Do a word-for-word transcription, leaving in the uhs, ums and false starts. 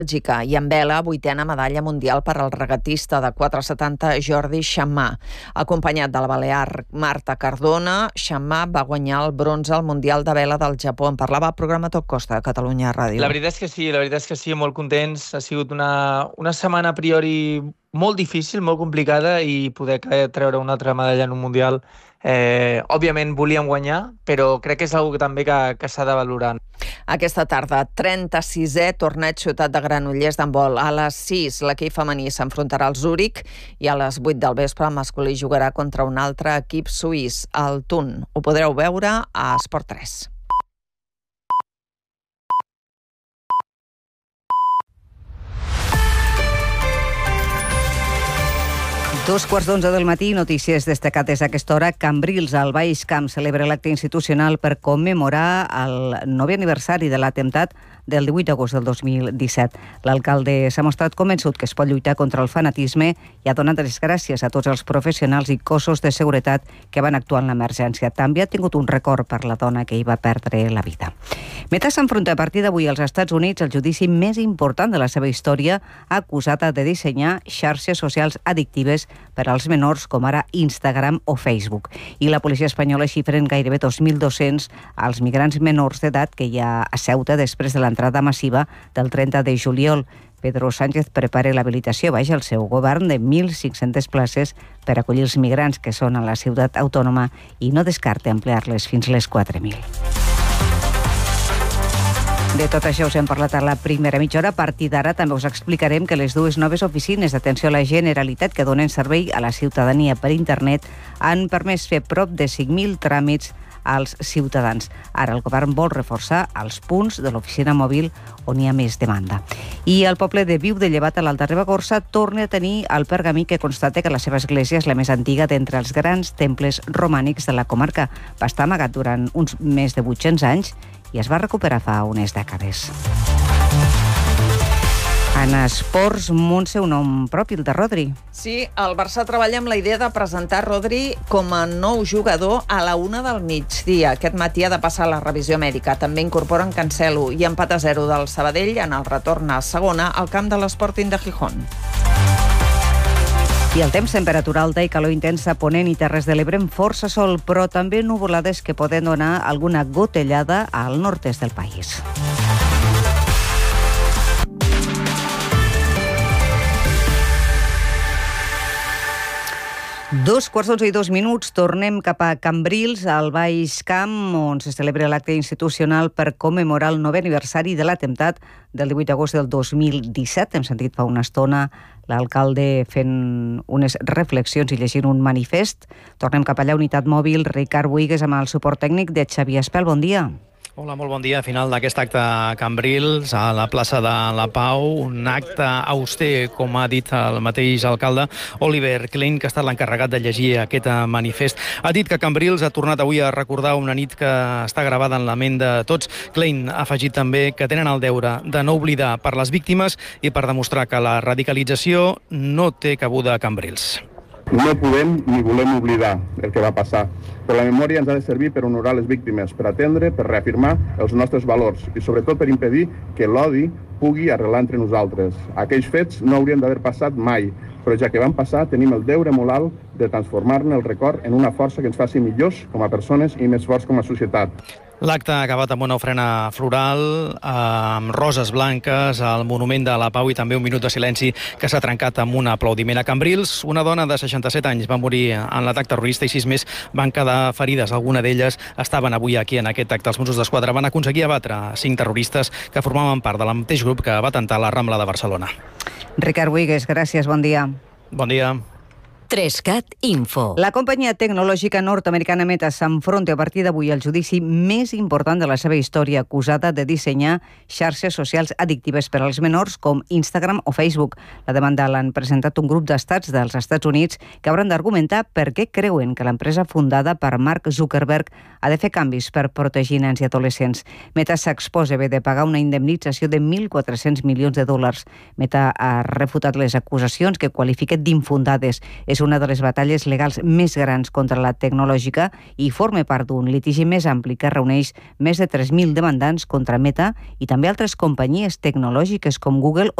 Bèlgica i en vela, vuitena medalla mundial per al regatista de quatre coma setanta Jordi Chamà. Acompanyat de la balear Marta Cardona, Chamà va guanyar el bronze al Mundial de Vela del Japó. En parlava el programa Tot Costa de Catalunya Ràdio. La veritat és que sí, la veritat és que sí, molt contents. Ha sigut una, una setmana a priori molt difícil, molt complicada, i poder treure una altra medalla en un Mundial. Eh, òbviament volíem guanyar, però crec que és una cosa també que, que s'ha de valorar. Aquesta tarda, trenta-sisè torneig Ciutat de Granollers d'handbol. A les sis, l'equip femení s'enfrontarà al Zúrich i a les vuit del vespre el masculí jugarà contra un altre equip suís, el Thun. Ho podreu veure a Esport tres. Dos quarts d'onze del matí, notícies destacades a aquesta hora. Cambrils, al Baix Camp, celebra l'acte institucional per commemorar el novè aniversari de l'atemptat del divuit d'agost del dos mil disset. L'alcalde s'ha mostrat convençut que es pot lluitar contra el fanatisme i ha donat les gràcies a tots els professionals i cossos de seguretat que van actuar en l'emergència. També ha tingut un record per la dona que hi va perdre la vida. Meta s'enfronta a partir d'avui als Estats Units al judici més important de la seva història, acusada de dissenyar xarxes socials addictives per als menors com ara Instagram o Facebook. I la policia espanyola xifra en gairebé dos mil dos-cents als migrants menors d'edat que hi ha a Ceuta després de l'entrada massiva del trenta de juliol. Pedro Sánchez prepara l'habilitació baix el seu govern de mil cinc-centes places per acollir els migrants que són a la ciutat autònoma i no descarta ampliar-les fins a les quatre mil. De tot això us hem parlat a la primera mitja hora. A partir d'ara també us explicarem que les dues noves oficines d'atenció a la Generalitat que donen servei a la ciutadania per internet han permès fer prop de cinc mil tràmits als ciutadans. Ara el govern vol reforçar els punts de l'oficina mòbil on hi ha més demanda. I el poble de Viu de Llevat, a l'Alta Ribagorça, torna a tenir el pergamí que constata que la seva església és la més antiga d'entre els grans temples romànics de la comarca. Va estar amagat durant uns més de vuit-cents anys i es va recuperar fa unes dècades. En esports, Montse, un nom propi, el de Rodri. Sí, el Barça treballa amb la idea de presentar Rodri com a nou jugador a la una del migdia. Aquest matí ha de passar la revisió mèdica. També incorporen Cancelo i empat a zero del Sabadell en el retorn a segona al camp de l'Sporting de Gijón. I el temps, temperatura alta i calor intensa a Ponent i Terres de l'Ebre amb força sol, però també nuvolades que poden donar alguna gotellada al nord-est del país. Dos quarts d'onze i dos minuts, tornem cap a Cambrils, al Baix Camp, on se celebra l'acte institucional per commemorar el novè aniversari de l'atemptat del divuit d'agost del dos mil disset. Hem sentit fa una estona l'alcalde fent unes reflexions i llegint un manifest. Tornem cap allà, unitat mòbil, Ricard Buigues, amb el suport tècnic de Xavier Espel. Bon dia. Hola, molt bon dia. Final d'aquest acte a Cambrils, a la plaça de la Pau. Un acte auster, com ha dit el mateix alcalde, Oliver Klein, que ha estat l'encarregat de llegir aquest manifest. Ha dit que Cambrils ha tornat avui a recordar una nit que està gravada en la ment de tots. Klein ha afegit també que tenen el deure de no oblidar per les víctimes i per demostrar que la radicalització no té cabuda a Cambrils. No podem ni volem oblidar el que va passar, però la memòria ens ha de servir per honorar les víctimes, per atendre, per reafirmar els nostres valors i sobretot per impedir que l'odi pugui arrelar entre nosaltres. Aquells fets no haurien d'haver passat mai, però ja que van passar tenim el deure molt alt de transformar-ne el record en una força que ens faci millors com a persones i més forts com a societat. L'acte ha acabat amb una ofrena floral, amb roses blanques, al Monument de la Pau i també un minut de silenci que s'ha trencat amb un aplaudiment. A Cambrils, una dona de seixanta-set anys va morir en l'atac terrorista i sis més van quedar ferides. Alguna d'elles estaven avui aquí en aquest acte. Els Mossos d'Esquadra van aconseguir abatre cinc terroristes que formaven part del mateix grup que va atemptar a la Rambla de Barcelona. Ricard Buigues, gràcies, bon dia. Bon dia. Trescat Info. La companyia tecnològica nord-americana Meta s'enfronta a partir d'avui al judici més important de la seva història, acusada de dissenyar xarxes socials addictives per als menors com Instagram o Facebook. La demanda l'han presentat un grup d'estats dels Estats Units que hauran d'argumentar per què creuen que l'empresa fundada per Mark Zuckerberg ha de fer canvis per protegir nens i adolescents. Meta s'exposa haver de pagar una indemnització de mil quatre-cents milions de dòlars. Meta ha refutat les acusacions que qualifica d'infundades. És És una de les batalles legals més grans contra la tecnològica i forma part d'un litigi més ampli que reuneix més de tres mil demandants contra Meta i també altres companyies tecnològiques com Google